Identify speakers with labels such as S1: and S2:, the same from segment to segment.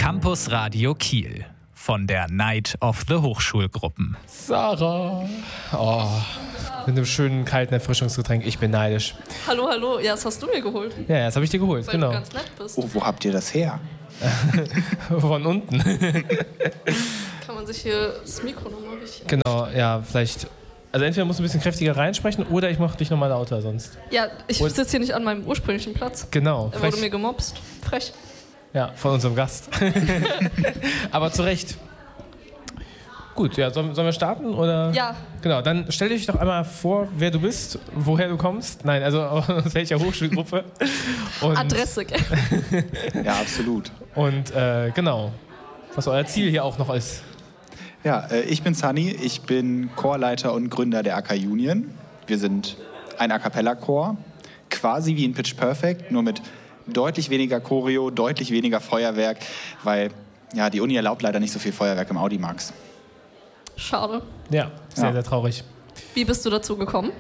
S1: Campus Radio Kiel von der Night of the Hochschulgruppen.
S2: Sarah. Oh, mit einem schönen, kalten Erfrischungsgetränk. Ich bin neidisch.
S3: Hallo. Ja, das hast du mir geholt.
S2: Ja, das habe ich dir geholt,
S3: weil
S2: genau.
S3: du ganz nett bist.
S4: Oh, wo habt ihr das her?
S2: Von unten.
S3: Kann man sich hier das Mikro nochmal richtig...
S2: Genau, ja, vielleicht... Also entweder musst du ein bisschen kräftiger reinsprechen oder ich mache dich nochmal lauter sonst.
S3: Ja, ich sitze hier nicht an meinem ursprünglichen Platz.
S2: Genau.
S3: Da wurde mir gemobst. Frech.
S2: Ja, von unserem Gast. Aber zu Recht. Gut, ja, sollen wir starten? Oder?
S3: Ja.
S2: Genau, dann stell dich doch einmal vor, wer du bist, woher du kommst. Nein, also aus welcher Hochschulgruppe. Und,
S3: Adresse, gell?
S4: Ja, absolut.
S2: Und genau, was euer Ziel hier auch noch ist.
S4: Ja, ich bin Sunny, ich bin Chorleiter und Gründer der AK Union. Wir sind ein A-Cappella-Chor, quasi wie in Pitch Perfect, nur mit deutlich weniger Choreo, deutlich weniger Feuerwerk, weil ja, die Uni erlaubt leider nicht so viel Feuerwerk im Audimax.
S3: Schade.
S2: Ja, sehr traurig.
S3: Wie bist du dazu gekommen?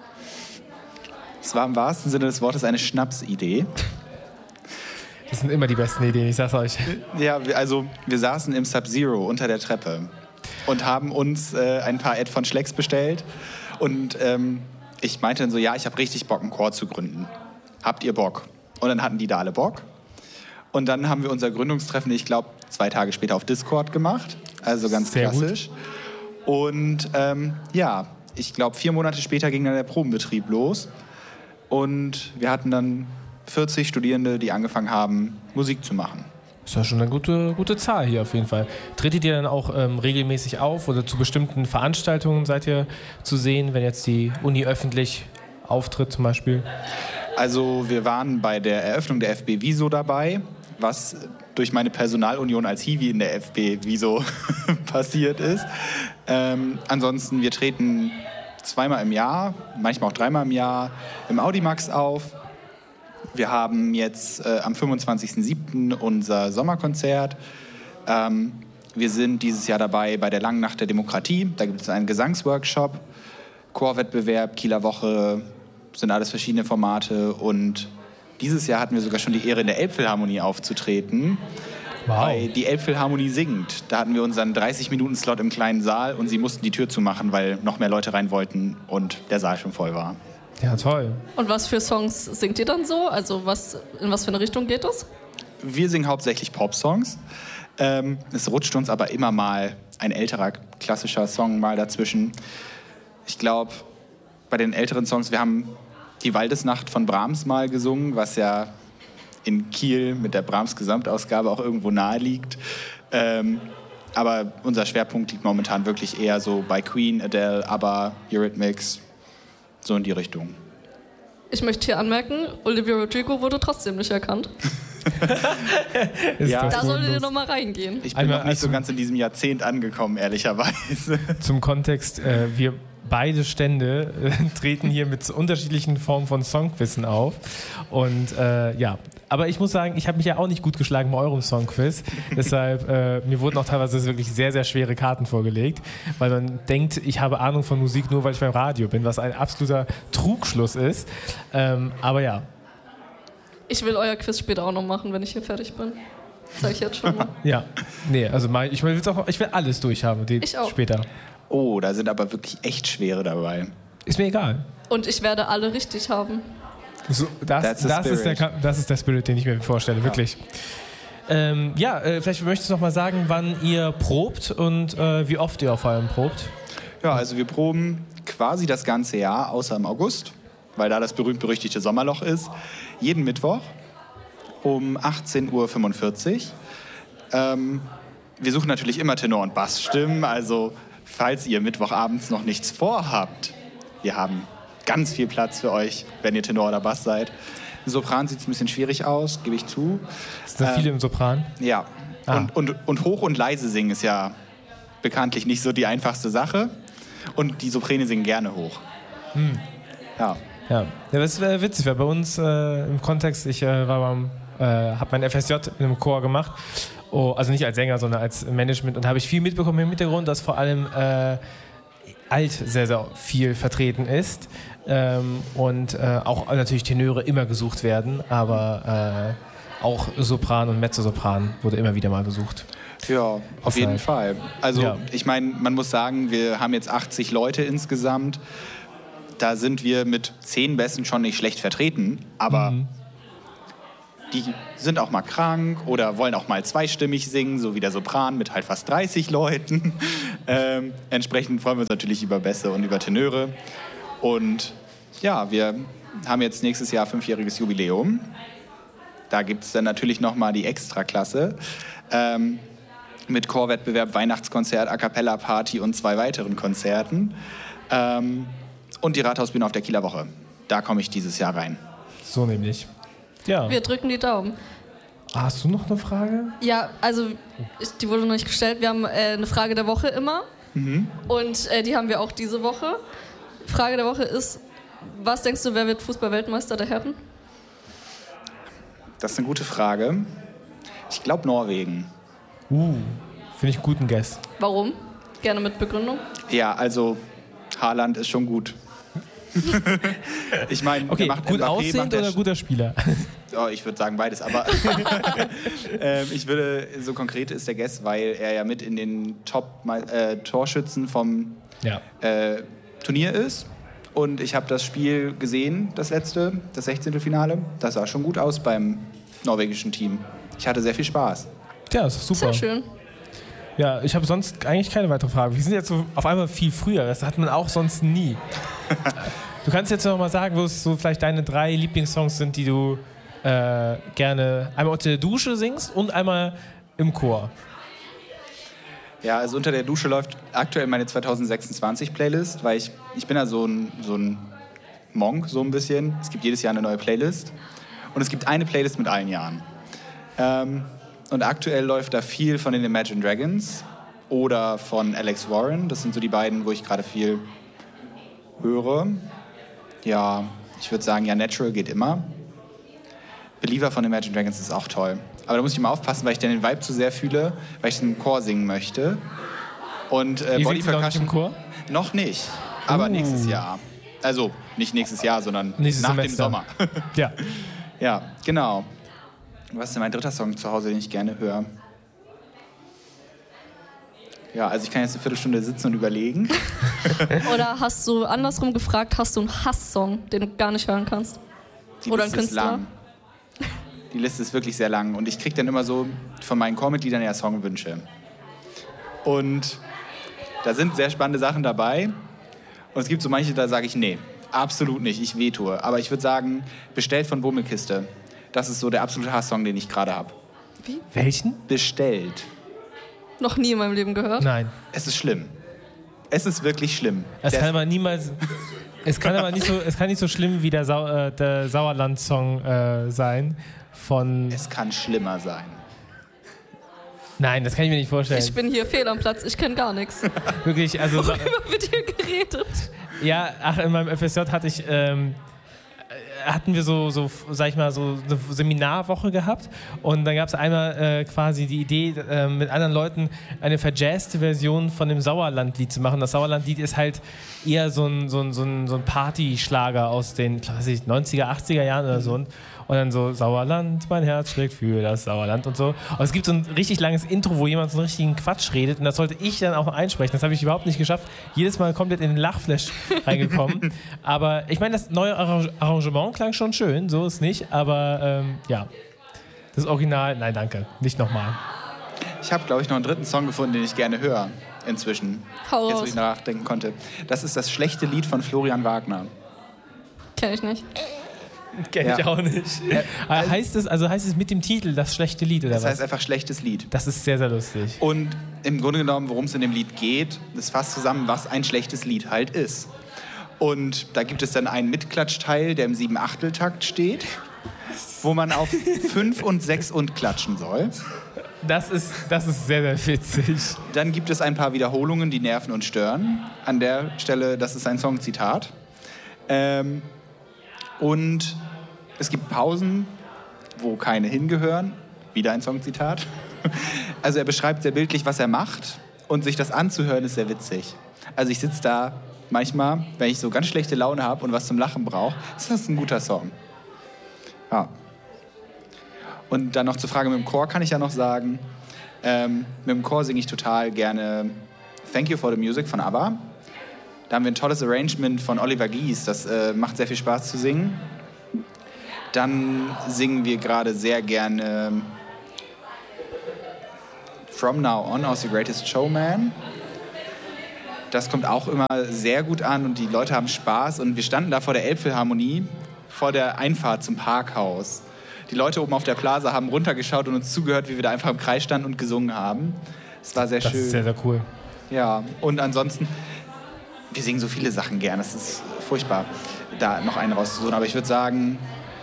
S4: Es war im wahrsten Sinne des Wortes eine Schnapsidee.
S2: Das sind immer die besten Ideen, ich sag's euch.
S4: Ja, wir saßen im Sub-Zero unter der Treppe und haben uns ein paar Ed von Schlecks bestellt. Und ich meinte dann so, ja, ich habe richtig Bock, einen Chor zu gründen. Habt ihr Bock? Und dann hatten die da alle Bock. Und dann haben wir unser Gründungstreffen, ich glaube, 2 Tage später auf Discord gemacht. Also ganz
S2: sehr
S4: klassisch. Gut. Und ja, ich glaube, 4 Monate später ging dann der Probenbetrieb los. Und wir hatten dann 40 Studierende, die angefangen haben, Musik zu machen.
S2: Das ist ja schon eine gute Zahl hier auf jeden Fall. Tretet ihr dann auch regelmäßig auf oder zu bestimmten Veranstaltungen seid ihr zu sehen, wenn jetzt die Uni öffentlich auftritt zum Beispiel?
S4: Also wir waren bei der Eröffnung der FB Viso dabei, was durch meine Personalunion als Hiwi in der FB Viso passiert ist. Ansonsten, wir treten 2-mal im Jahr, manchmal auch 3-mal im Jahr im Audimax auf. Wir haben jetzt am 25.07. unser Sommerkonzert. Wir sind dieses Jahr dabei bei der Langen Nacht der Demokratie. Da gibt es einen Gesangsworkshop, Chorwettbewerb, Kieler Woche, sind alles verschiedene Formate. Und dieses Jahr hatten wir sogar schon die Ehre, in der Elbphilharmonie aufzutreten.
S2: Wow.
S4: Bei Die Elbphilharmonie singt. Da hatten wir unseren 30-Minuten-Slot im kleinen Saal und sie mussten die Tür zumachen, weil noch mehr Leute rein wollten und der Saal schon voll war.
S2: Ja, toll.
S3: Und was für Songs singt ihr dann so? Also in was für eine Richtung geht das?
S4: Wir singen hauptsächlich Pop-Songs. Es rutscht uns aber immer mal ein älterer klassischer Song mal dazwischen. Ich glaube, bei den älteren Songs, wir haben die Waldesnacht von Brahms mal gesungen, was ja in Kiel mit der Brahms-Gesamtausgabe auch irgendwo nahe liegt. Aber unser Schwerpunkt liegt momentan wirklich eher so bei Queen, Adele, ABBA, Eurythmics, so in die Richtung.
S3: Ich möchte hier anmerken, Olivia Rodrigo wurde trotzdem nicht erkannt.
S4: Ja,
S3: da solltet ihr noch mal reingehen.
S4: Ich bin noch nicht so ganz in diesem Jahrzehnt angekommen, ehrlicherweise.
S2: Zum Kontext, wir beide Stände treten hier mit unterschiedlichen Formen von Songquizzen auf. Und ja, aber ich muss sagen, ich habe mich ja auch nicht gut geschlagen bei eurem Songquiz. Deshalb, mir wurden auch teilweise wirklich sehr, sehr schwere Karten vorgelegt, weil man denkt, ich habe Ahnung von Musik nur, weil ich beim Radio bin, was ein absoluter Trugschluss ist. Aber ja.
S3: Ich will euer Quiz später auch noch machen, wenn ich hier fertig bin. Sag ich jetzt schon mal.
S2: Ja, nee, also ich will alles durchhaben,
S3: ich auch.
S2: Später.
S4: Oh, da sind aber wirklich echt schwere dabei.
S2: Ist mir egal.
S3: Und ich werde alle richtig haben.
S2: So, das ist der Spirit, den ich mir vorstelle, ja. Wirklich. Vielleicht möchtest du noch mal sagen, wann ihr probt und wie oft ihr vor allem probt.
S4: Ja, also wir proben quasi das ganze Jahr, außer im August, weil da das berühmt-berüchtigte Sommerloch ist. Jeden Mittwoch um 18.45 Uhr. Wir suchen natürlich immer Tenor- und Bassstimmen, also falls ihr Mittwochabends noch nichts vorhabt, wir haben ganz viel Platz für euch, wenn ihr Tenor oder Bass seid. Im Sopran sieht es ein bisschen schwierig aus, gebe ich zu.
S2: Ist da viele im Sopran?
S4: Ja. Und hoch und leise singen ist ja bekanntlich nicht so die einfachste Sache. Und die Soprane singen gerne hoch. Ja. Ja,
S2: das ist witzig, weil bei uns im Kontext, ich habe mein FSJ in einem Chor gemacht. Also nicht als Sänger, sondern als Management. Und da habe ich viel mitbekommen im Hintergrund, dass vor allem alt sehr, sehr viel vertreten ist. Und auch natürlich Tenöre immer gesucht werden. Aber auch Sopran und Mezzosopran wurde immer wieder mal gesucht.
S4: Ja, auf jeden Fall. Also
S2: Ja.
S4: ich meine, man muss sagen, wir haben jetzt 80 Leute insgesamt. Da sind wir mit 10 Besten schon nicht schlecht vertreten, aber die sind auch mal krank oder wollen auch mal zweistimmig singen, so wie der Sopran mit halt fast 30 Leuten. Entsprechend freuen wir uns natürlich über Bässe und über Tenöre. Und ja, wir haben jetzt nächstes Jahr 5-jähriges Jubiläum. Da gibt es dann natürlich nochmal die Extraklasse mit Chorwettbewerb, Weihnachtskonzert, A-Cappella-Party und 2 weiteren Konzerten. Und die Rathausbühne auf der Kieler Woche. Da komme ich dieses Jahr rein.
S2: So nämlich. Ja.
S3: Wir drücken die Daumen.
S2: Hast du noch eine Frage?
S3: Ja, also die wurde noch nicht gestellt. Wir haben eine Frage der Woche immer. Und die haben wir auch diese Woche. Frage der Woche ist, was denkst du, wer wird Fußball-Weltmeister der Herren?
S4: Das ist eine gute Frage. Ich glaube Norwegen.
S2: Finde ich einen guten Guess.
S3: Warum? Gerne mit Begründung.
S4: Ja, also Haaland ist schon gut. Ich meine,
S2: Okay,
S4: macht
S2: gut
S4: Mbappé,
S2: aussehend
S4: macht er
S2: oder guter Spieler?
S4: Oh, ich würde sagen beides, aber ich würde, so konkret ist der Guess, weil er ja mit in den Top-Torschützen vom Turnier ist. Und ich habe das Spiel gesehen, das letzte, das 16. Finale. Das sah schon gut aus beim norwegischen Team. Ich hatte sehr viel Spaß.
S2: Ja, das ist super.
S3: Sehr schön.
S2: Ja, ich habe sonst eigentlich keine weitere Frage. Wir sind jetzt so auf einmal viel früher. Das hat man auch sonst nie. Du kannst jetzt noch mal sagen, wo es so vielleicht deine 3 Lieblingssongs sind, die du gerne einmal unter der Dusche singst und einmal im Chor.
S4: Ja, also unter der Dusche läuft aktuell meine 2026-Playlist, weil ich bin ja so ein Monk, so ein bisschen. Es gibt jedes Jahr eine neue Playlist. Und es gibt eine Playlist mit allen Jahren. Und aktuell läuft da viel von den Imagine Dragons oder von Alex Warren. Das sind so die beiden, wo ich gerade viel höre. Ja, ich würde sagen, ja, Natural geht immer. Believer von Imagine Dragons ist auch toll. Aber da muss ich mal aufpassen, weil ich dann den Vibe zu sehr fühle, weil ich im Chor singen möchte. Und Body Percussion
S2: im Chor?
S4: Noch nicht, aber nächstes Jahr. Also nicht nächstes Jahr, sondern
S2: Nächstes
S4: nach
S2: Semester.
S4: dem Sommer.
S2: Ja.
S4: Ja, genau. Was ist denn mein dritter Song zu Hause, den ich gerne höre? Ja, also ich kann jetzt eine Viertelstunde sitzen und überlegen.
S3: Oder hast du andersrum gefragt, hast du einen Hass-Song, den du gar nicht hören kannst?
S4: Die
S3: Oder ein
S4: Liste ist
S3: Künstler?
S4: lang. Die Liste ist wirklich sehr lang. Und ich kriege dann immer so von meinen Chormitgliedern ja Songwünsche. Und da sind sehr spannende Sachen dabei. Und es gibt so manche, da sage ich, nee, absolut nicht, ich wehtue. Aber ich würde sagen, Bestellt von Bummelkiste. Das ist so der absolute Hasssong, den ich gerade habe.
S2: Welchen?
S4: Bestellt.
S3: Noch nie in meinem Leben gehört.
S2: Nein.
S4: Es ist schlimm. Es ist wirklich schlimm.
S2: Es kann aber niemals. Es kann aber nicht so, es kann nicht so schlimm wie der Sauerland-Song sein von.
S4: Es kann schlimmer sein.
S2: Nein, das kann ich mir nicht vorstellen.
S3: Ich bin hier fehl am Platz, ich kenne gar nichts.
S2: Wirklich, also.
S3: Worüber wird hier geredet?
S2: Ja, in meinem FSJ hatten wir so, sag ich mal, so eine Seminarwoche gehabt und dann gab es einmal quasi die Idee, mit anderen Leuten eine verjazzte Version von dem Sauerland-Lied zu machen. Das Sauerland-Lied ist halt eher so ein Partyschlager aus den, weiß ich, 90er, 80er Jahren oder so. Und dann so, Sauerland, mein Herz schlägt für das Sauerland und so. Und es gibt so ein richtig langes Intro, wo jemand so einen richtigen Quatsch redet und das sollte ich dann auch einsprechen. Das habe ich überhaupt nicht geschafft. Jedes Mal komplett in den Lachflash reingekommen. Aber ich meine, das neue Arrangement klang schon schön, so ist nicht. Aber ja, das Original, nein, danke, nicht nochmal.
S4: Ich habe, glaube ich, noch einen dritten Song gefunden, den ich gerne höre inzwischen.
S3: Hau
S4: Jetzt, wo
S3: raus.
S4: ich nachdenken konnte. Das ist das schlechte Lied von Florian Wagner.
S3: Kenn ich nicht.
S2: Kenn ich auch nicht. Heißt es mit dem Titel das schlechte Lied oder
S4: Das
S2: was?
S4: heißt einfach schlechtes Lied.
S2: Das ist sehr, sehr lustig.
S4: Und im Grunde genommen, worum es in dem Lied geht, das fasst zusammen, was ein schlechtes Lied halt ist. Und da gibt es dann einen Mitklatschteil, der im 7/8-Takt steht, wo man auf 5 und 6 und klatschen soll.
S2: Das ist sehr, sehr witzig.
S4: Dann gibt es ein paar Wiederholungen, die nerven und stören. An der Stelle, das ist ein Songzitat. Und es gibt Pausen, wo keine hingehören. Wieder ein Songzitat. Also er beschreibt sehr bildlich, was er macht. Und sich das anzuhören, ist sehr witzig. Also ich sitze da manchmal, wenn ich so ganz schlechte Laune habe und was zum Lachen brauche, ist das ein guter Song. Ja. Und dann noch zur Frage mit dem Chor kann ich ja noch sagen, mit dem Chor singe ich total gerne Thank You for the Music von ABBA. Da haben wir ein tolles Arrangement von Oliver Gies, das macht sehr viel Spaß zu singen. Dann singen wir gerade sehr gerne From Now On aus The Greatest Showman. Das kommt auch immer sehr gut an und die Leute haben Spaß. Und wir standen da vor der Elbphilharmonie, vor der Einfahrt zum Parkhaus. Die Leute oben auf der Plaza haben runtergeschaut und uns zugehört, wie wir da einfach im Kreis standen und gesungen haben. Es war sehr schön.
S2: Das ist sehr, sehr cool.
S4: Ja, und ansonsten, wir singen so viele Sachen gern. Es ist furchtbar, da noch einen rauszusuchen. Aber ich würde sagen,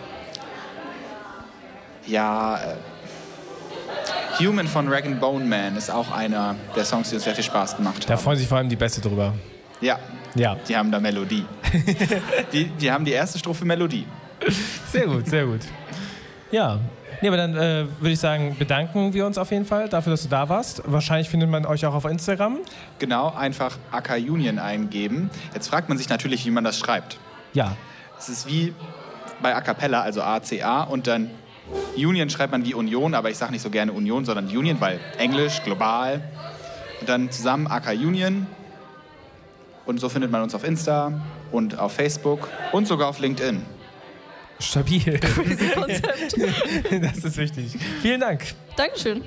S4: ja, Human von Rag & Bone Man ist auch einer der Songs, die uns sehr viel Spaß gemacht haben.
S2: Da freuen sich vor allem die Beste drüber.
S4: Ja,
S2: Ja.
S4: die haben da Melodie. die haben die erste Strophe Melodie.
S2: Sehr gut, sehr gut. Ja. Nee, aber dann würde ich sagen, bedanken wir uns auf jeden Fall dafür, dass du da warst. Wahrscheinlich findet man euch auch auf Instagram.
S4: Genau, einfach AK Union eingeben. Jetzt fragt man sich natürlich, wie man das schreibt.
S2: Ja.
S4: Es ist wie bei A Cappella, also ACA, und dann Union schreibt man wie Union, aber ich sage nicht so gerne Union, sondern Union, weil Englisch, global. Und dann zusammen AK Union. Und so findet man uns auf Insta und auf Facebook und sogar auf LinkedIn.
S2: Stabil.
S3: Crazy Konzept.
S2: Das ist wichtig. Vielen Dank.
S3: Dankeschön.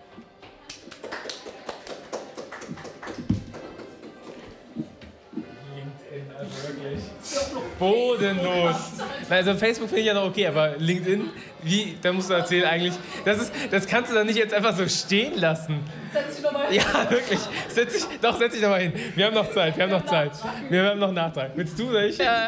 S2: Bodenlos. Also Facebook finde ich ja noch okay, aber LinkedIn, da musst du erzählen eigentlich, das kannst du dann nicht jetzt einfach so stehen lassen.
S3: Setz dich nochmal hin.
S2: Ja, wirklich. Setz dich doch mal hin. Wir haben noch Zeit. Wir haben noch Nachtrag. Willst du nicht?
S3: Ja.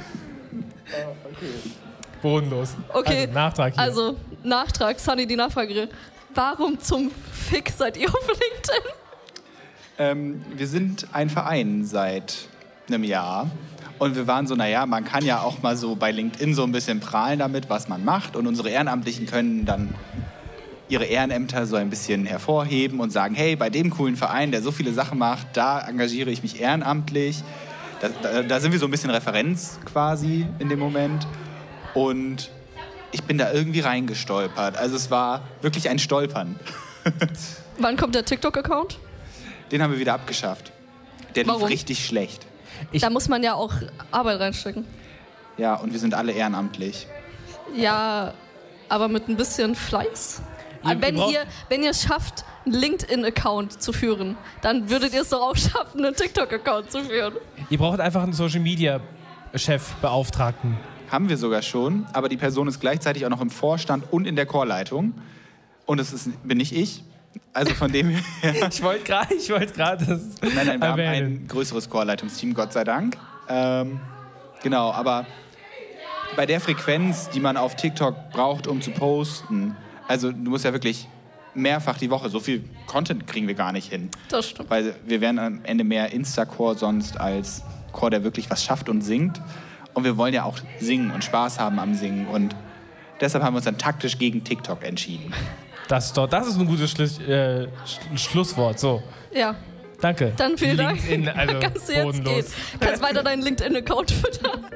S2: Bodenlos.
S3: Okay,
S2: Also, Nachtrag hier.
S3: Also, Nachtrag. Sunny, die Nachfrage. Warum zum Fick seid ihr auf LinkedIn?
S4: Wir sind ein Verein seit einem Jahr. Und wir waren so, naja, man kann ja auch mal so bei LinkedIn so ein bisschen prahlen damit, was man macht. Und unsere Ehrenamtlichen können dann ihre Ehrenämter so ein bisschen hervorheben und sagen, hey, bei dem coolen Verein, der so viele Sachen macht, da engagiere ich mich ehrenamtlich. Da sind wir so ein bisschen Referenz quasi in dem Moment. Und ich bin da irgendwie reingestolpert. Also es war wirklich ein Stolpern.
S3: Wann kommt der TikTok-Account?
S4: Den haben wir wieder abgeschafft. Der lief
S3: Warum?
S4: richtig schlecht.
S3: Da muss man ja auch Arbeit reinstecken.
S4: Ja, und wir sind alle ehrenamtlich.
S3: Ja, aber mit ein bisschen Fleiß.
S2: Ihr
S3: Wenn ihr es schafft, einen LinkedIn-Account zu führen, dann würdet ihr es doch auch schaffen, einen TikTok-Account zu führen.
S2: Ihr braucht einfach einen Social-Media-Chef, Beauftragten.
S4: Haben wir sogar schon, aber die Person ist gleichzeitig auch noch im Vorstand und in der Chorleitung. Und bin nicht ich. Also von dem her.
S2: Ich wollte gerade das
S4: Nein, wir haben
S2: erwähnen.
S4: ein größeres Chorleitungsteam, Gott sei Dank. Genau, aber bei der Frequenz, die man auf TikTok braucht, um zu posten, also du musst ja wirklich mehrfach die Woche, so viel Content kriegen wir gar nicht hin.
S3: Das stimmt.
S4: Weil wir wären am Ende mehr Insta-Chor sonst als Chor, der wirklich was schafft und singt. Und wir wollen ja auch singen und Spaß haben am Singen. Und deshalb haben wir uns dann taktisch gegen TikTok entschieden.
S2: Das ist ein gutes Schlusswort. So,
S3: Ja,
S2: danke.
S3: dann vielen Dank.
S2: LinkedIn, also
S3: Kannst du jetzt
S2: bodenlos.
S3: gehen. Kannst weiter deinen LinkedIn-Account füttern.